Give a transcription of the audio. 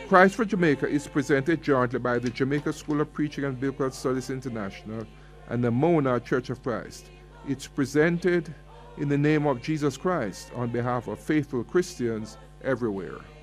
Christ for Jamaica is presented jointly by the Jamaica School of Preaching and Biblical Studies International and the Mona Church of Christ. It's presented in the name of Jesus Christ on behalf of faithful Christians everywhere.